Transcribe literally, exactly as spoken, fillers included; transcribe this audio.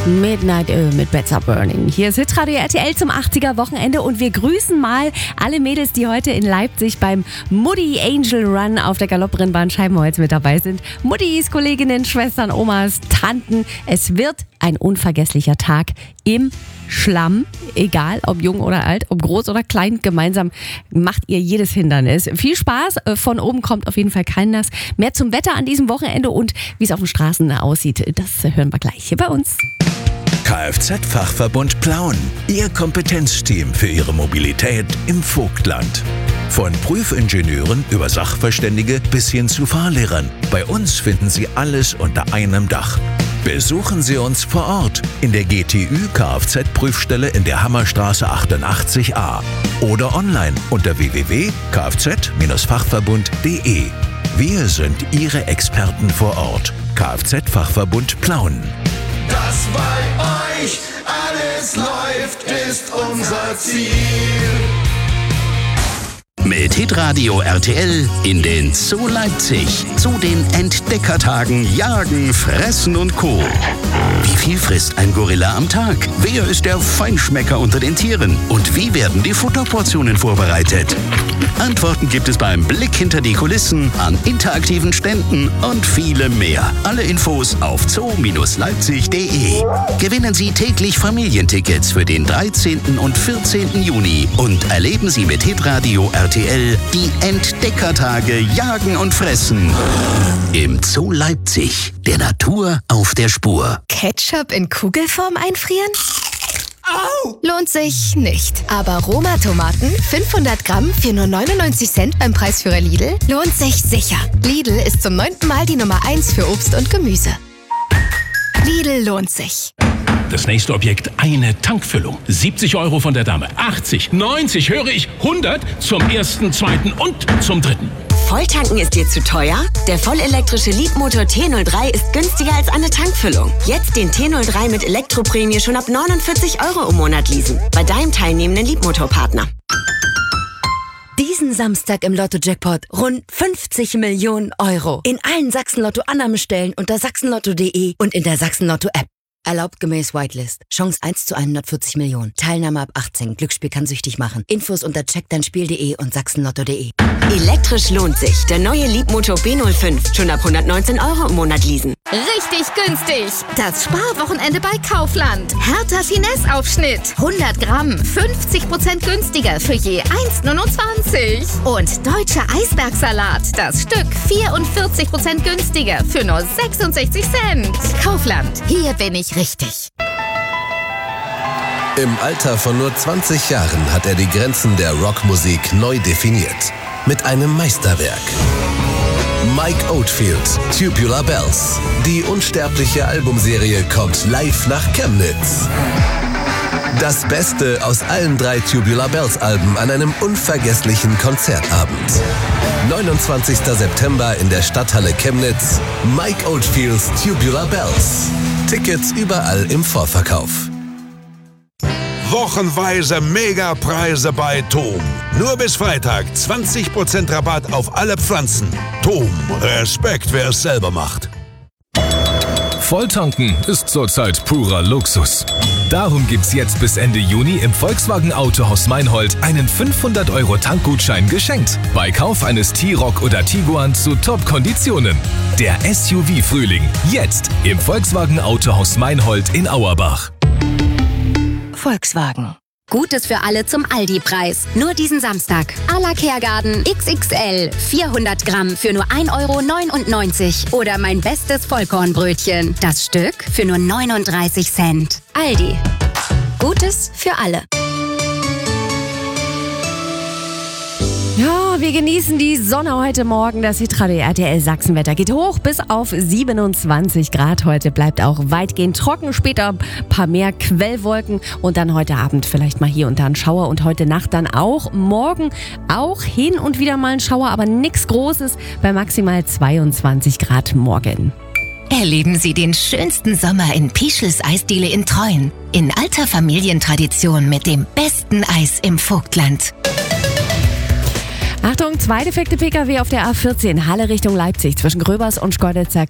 Midnight Oil mit Better Burning. Hier ist Hitradio R T L zum achtziger Wochenende und wir grüßen mal alle Mädels, die heute in Leipzig beim Mutti Angel Run auf der Galopprennbahn Scheibenholz mit dabei sind. Muttis, Kolleginnen, Schwestern, Omas, Tanten. Es wird ein unvergesslicher Tag im Schlamm. Egal, ob jung oder alt, ob groß oder klein, gemeinsam macht ihr jedes Hindernis. Viel Spaß, von oben kommt auf jeden Fall kein Nass. Mehr zum Wetter an diesem Wochenende und wie es auf den Straßen aussieht, das hören wir gleich hier bei uns. Kfz-Fachverbund Plauen, Ihr Kompetenzteam für Ihre Mobilität im Vogtland. Von Prüfingenieuren über Sachverständige bis hin zu Fahrlehrern. Bei uns finden Sie alles unter einem Dach. Besuchen Sie uns vor Ort in der G T Ü Kfz-Prüfstelle in der Hammerstraße achtundachtzig a oder online unter w w w punkt kfz fachverbund punkt de. Wir sind Ihre Experten vor Ort. Kfz-Fachverbund Plauen. Dass bei euch alles läuft, ist unser Ziel. Mit Hitradio R T L in den Zoo Leipzig. Zu den Entdeckertagen Jagen, Fressen und Co. Wie viel frisst ein Gorilla am Tag? Wer ist der Feinschmecker unter den Tieren? Und wie werden die Futterportionen vorbereitet? Antworten gibt es beim Blick hinter die Kulissen, an interaktiven Ständen und viele mehr. Alle Infos auf zoo Leipzig punkt de. Gewinnen Sie täglich Familientickets für den dreizehnten und vierzehnten Juni und erleben Sie mit Hitradio R T L die Entdeckertage Jagen und Fressen im Zoo Leipzig. Der Natur auf der Spur. Ketchup in Kugelform einfrieren? Au! Lohnt sich nicht. Aber Roma-Tomaten, fünfhundert Gramm für nur neunundneunzig Cent beim Preisführer Lidl, lohnt sich sicher. Lidl ist zum neunten Mal die Nummer eins für Obst und Gemüse. Lidl lohnt sich. Das nächste Objekt, eine Tankfüllung. siebzig Euro von der Dame. achtzig, neunzig, höre ich, hundert zum ersten, zweiten und zum dritten. Volltanken ist dir zu teuer? Der vollelektrische Leapmotor T null drei ist günstiger als eine Tankfüllung. Jetzt den T null drei mit Elektroprämie schon ab neunundvierzig Euro im Monat leasen. Bei deinem teilnehmenden Leapmotor-Partner. Diesen Samstag im Lotto-Jackpot rund fünfzig Millionen Euro. In allen Sachsen-Lotto-Annahmestellen unter sachsenlotto punkt de und in der Sachsen-Lotto-App. Erlaubt gemäß Whitelist. Chance eins zu hundertvierzig Millionen. Teilnahme ab achtzehn. Glücksspiel kann süchtig machen. Infos unter check dein spiel punkt de und sachsenlotto punkt de. Elektrisch lohnt sich. Der neue Leapmotor B null fünf. Schon ab hundertneunzehn Euro im Monat leasen. Richtig günstig. Das Sparwochenende bei Kaufland. Hertha Finesse-Aufschnitt. hundert Gramm. fünfzig Prozent günstiger für je eins Komma neunundzwanzig. Und deutscher Eisbergsalat. Das Stück vierundvierzig Prozent günstiger für nur sechsundsechzig Cent. Kaufland. Hier bin ich richtig. Im Alter von nur zwanzig Jahren hat er die Grenzen der Rockmusik neu definiert. Mit einem Meisterwerk. Mike Oldfield, Tubular Bells. Die unsterbliche Albumserie kommt live nach Chemnitz. Das Beste aus allen drei Tubular Bells Alben an einem unvergesslichen Konzertabend. neunundzwanzigster September in der Stadthalle Chemnitz. Mike Oldfields Tubular Bells. Tickets überall im Vorverkauf. Wochenweise Megapreise bei Tom. Nur bis Freitag zwanzig Prozent Rabatt auf alle Pflanzen. Tom, Respekt, wer es selber macht. Volltanken ist zurzeit purer Luxus. Darum gibt's jetzt bis Ende Juni im Volkswagen Autohaus Meinhold einen fünfhundert Euro Tankgutschein geschenkt. Bei Kauf eines T-Roc oder Tiguan zu Top-Konditionen. Der S U V-Frühling. Jetzt im Volkswagen Autohaus Meinhold in Auerbach. Volkswagen. Gutes für alle zum Aldi-Preis. Nur diesen Samstag. A la Kehrgarten X X L. vierhundert Gramm für nur ein Euro neunundneunzig. Oder mein bestes Vollkornbrötchen. Das Stück für nur neununddreißig Cent. Aldi. Gutes für alle. Ja, wir genießen die Sonne heute Morgen. Das Hitradio R T L Sachsenwetter geht hoch bis auf siebenundzwanzig Grad. Heute bleibt auch weitgehend trocken. Später ein paar mehr Quellwolken und dann heute Abend vielleicht mal hier und da ein Schauer und heute Nacht dann auch. Morgen auch hin und wieder mal ein Schauer, aber nichts Großes bei maximal zweiundzwanzig Grad morgen. Erleben Sie den schönsten Sommer in Pischels Eisdiele in Treuen. In alter Familientradition mit dem besten Eis im Vogtland. Achtung, zwei defekte Pkw auf der A vierzehn, Halle Richtung Leipzig zwischen Gröbers und Schkeuditzer